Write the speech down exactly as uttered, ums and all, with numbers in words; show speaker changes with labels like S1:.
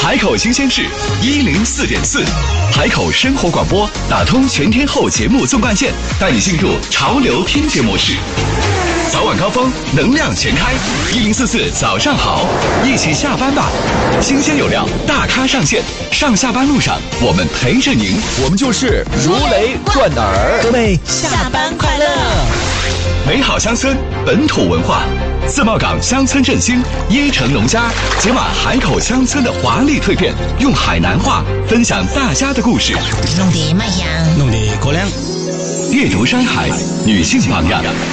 S1: 海口新鲜事一零四点四，海口生活广播打通全天候节目纵贯线，带你进入潮流听觉模式。早晚高峰，能量全开，一零四四早上好，一起下班吧。新鲜有料，大咖上线，上下班路上我们陪着您，
S2: 我们就是如雷贯耳。
S3: 各位下班快乐！
S1: 美好乡村，本土文化，自贸港乡村振兴，椰城农家解码海口乡村的华丽蜕变，用海南话分享大家的故事，
S3: 弄得卖香，
S2: 弄得过量。
S1: 阅读山海，女性榜样，